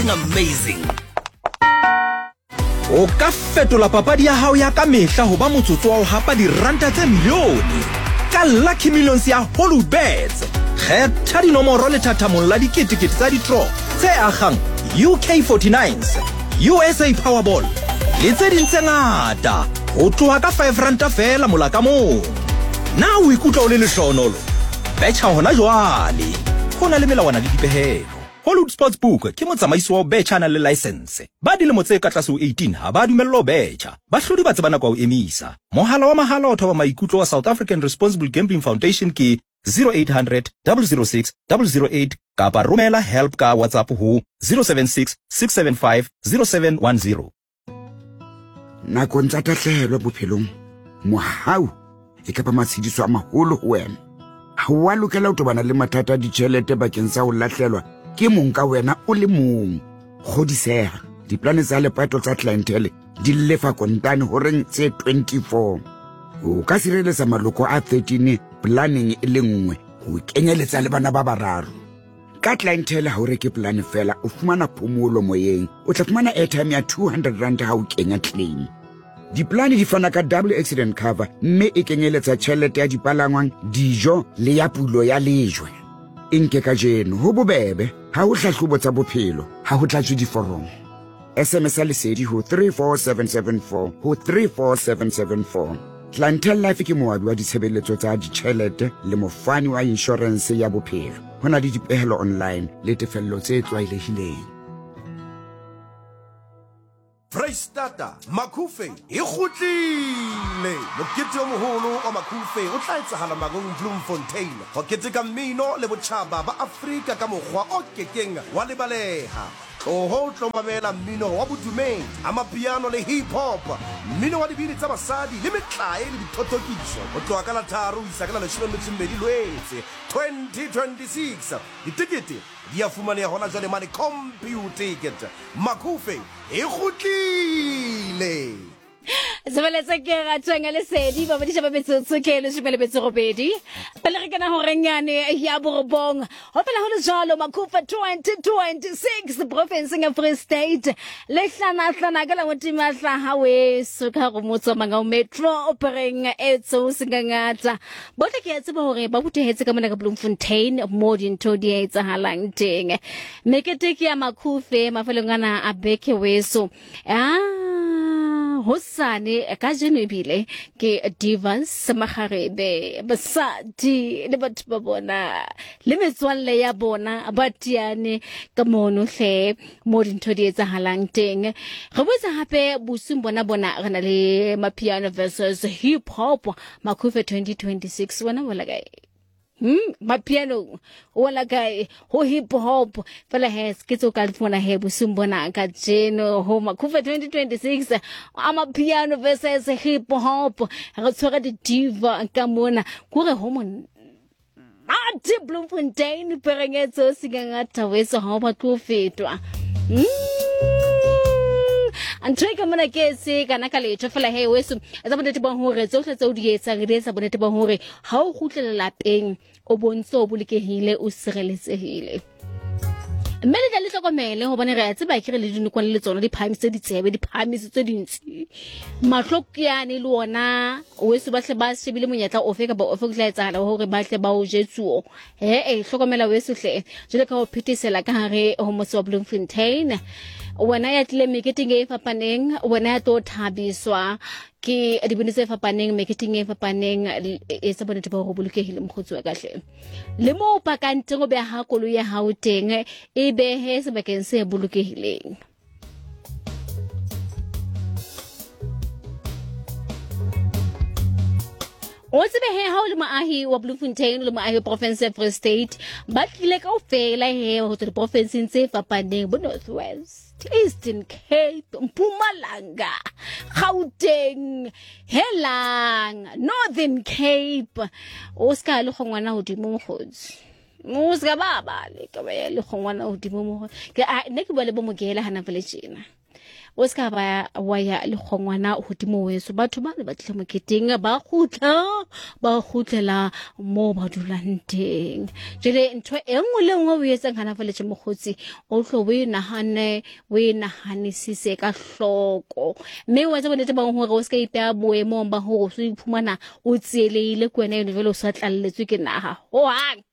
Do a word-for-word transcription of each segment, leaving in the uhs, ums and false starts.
amazing. O ka fetola papadi ya hao ya ka mehla ho ba motsotso wa ho hapa diranta tse milione ka Lucky Millions ya Hollywoodbets. Kgetha dinomoro le thathamong la diketekete tsa di-draw tse akgang U K forty-nines, U S A Powerball le tse ding tse ngata ho tloha ka five ranta fela mola ka moo. Na o ikutlwa o le lehlohonolo? Betcha hona jwale. Ho na le melawana le dipehelo. Hollywood Sportsbook ke motsamaisi wa betcha na le license. Ba dilemo tse ka tlase ho eighteen ha ba dumellwa ho betcha. Bahlodi ba tsebana kwa ho emisa. Mohala wa mahala o thoba maikutlo wa South African Responsible Gambling Foundation ke zero eight hundred, zero zero six, zero zero eight kapa romela help ka WhatsApp ho zero seven six, six seven five, zero seven one zero. Nakong tsa tahlehelo bophelong, mohau e ka ba matshidiso a maholo ho wena. Ha wa lokela ho tobana le mathata a ditjhelete bakeng sa ho lahlelwa ke mong ka wena o le mong. Kgodiseha, diplane tsa lepato tsa clientele di lefa kontane horeng tse twenty-four. O ka sireletsa maloko a thirteen planning e le nngwe ho kenyeletsa le bana ba bararo. Ka clientele ha o reke plan fela o fumana phomolo moyeng, o tla fumana airtime ya two hundred rand ha o kenya claim. Diplane di fana ka double accident cover mme e kenyeletsa tjhelete ya dipalangwang, dijo le ya pulo ya lejwe. Inke ka jeno ho bobebe ha o hlahlobo tsa bophelo ha ho tlatswe diforomo. S M S lesedi ho three four seven seven four ho three four seven seven four. Clientele Life ke moabi wa ditshebeletso tsa ditjhelete le mofani wa insurance ya bophelo. Hona le dipehelo online le tefello tse tlwaelehileng. Freistata Makufe e kgutlile mokete o moholo wa Makufe o tla etsahala magong Bloemfontein ho keteka mmino le botjhaba ba Afrika ka mokgwa o kekeng wa lebaleha. O ho tlo mamela mmino wa bodumedi, amapiano le hip hop, mmino wa dibini tsa basadi le metlae le dithotokiso. O tloha ka la tharo isa ka la leshome le metso e mmedi Lwetse twenty twenty-six. Ditikete di a fumaneha hona jwale mane computer ticket. Makufe e kgutlile. Sebeletse ke ga tswenga le sedi ba badisha ba metsotso ke le shebele betso robedi pele re kana ho renyane ya borobong ho pela ho le jalo Makufe twenty twenty-six province ya Free State le hlana hlana ka la motima hla hawe so ka go motso manga metro opereng etso singangata botle ke a tseba hore ba botehetse ka mona ka Bloemfontein mo dintho di etsa halang teng mekete ke ya Makufe mafelongana a beke weso ah hosane ka jeno bile ke divas magarebe basadi le batho ba bona le metswalle ya bona ba tiane ka mono hle mo dintho di etsahalang teng re botsa hape busung bona bona rena le mapiano versus hip hop Makufe twenty twenty-six wona wala kae Hmm, mapiano wala kai ho hip hop fela has kitso ka fona he busumbona ka jeno ho Makufe twenty twenty-six ama piano versus hip hop re tshwara di diva ka mona kore ho mon ati Bloemfontein perengetso singangata weso ha ba tlo fetwa Antreka mona ke se kana ka letho fela he weso tsa bonete ba hore tsohle tse o di etsa re etsa bonete ba hore ha o khutlela lapeng o bontsho o bolekehile o sireletsehile Mmele le hlokomele ho bane re a tseba ke re le dinokwane le tsona di phamise di tsebe di phamise tse dintsi mahlokiane le ona weso ba hle ba shebile monyetla ofe ka ba ofe go tla etsahala hore ba hle ba o jetsuo he eh hlokomela weso hle jele ka ho phetisela ka hare ho motse wa Bloemfontein wena ya tle marketing e fapaneng wena ya to thabiswa ke dibone tse fapaneng marketing e fapaneng e tsa bonete ba go bolokehile mkhotsi wa kahle le mo pakante go be ha kolo ya ha o teng e behe sebakeng se bolokehileng o tsebe he ha o le maahi wa Bloemfontein le maahi wa province ya Free State ba tlile ka ofela he ho tswa province tse fapaneng bo North West Eastern Cape, Mpumalanga, Gauteng, Helang, Northern Cape. Oscar le gongwana ho dimo mogotsi. Mo ska ba ba le ka ba le gongwana ho dimo mo. Ke a ne ke ba le bo mogela hana vele tjena. o ska ba wa ya le khongwana hodimo weso batho ba le ba tle moketeng ba khutla ba khutlela mo ba dulang teng jele ntho e nngwe le nngwe o etsa kana fa le tshemogotsi o tlo we nahane we nahanisise ka hloko mme wa tsaba nete ba hore o ska ipa boemo ba ho so iphumana o tsieleile kwena ene vele o sa tlalletswe ke naha ho hang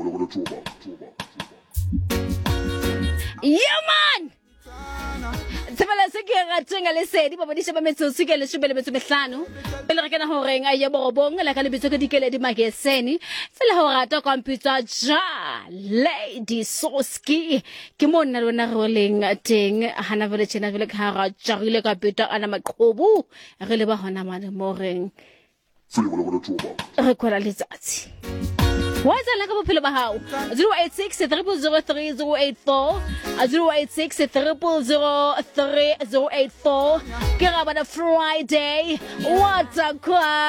yeah man Tsebela se ke ratsenga le sedi ba bodisha ba metsotso ke le shebele metso mehlano pele re kana ho renga ya borobong la ka le bitso ke dikele di mageseni fela ho rata computer ja Lady Soski ke monna lona re leng teng hana vele tshena vele ka ra jarile ka peta ana maqhobu re le ba hona mane mo reng re kwala letsatsi What's the like of a how? zero eight six triple zero three zero eight four zero eight six triple zero three zero eight four. Get up on a Friday. What's a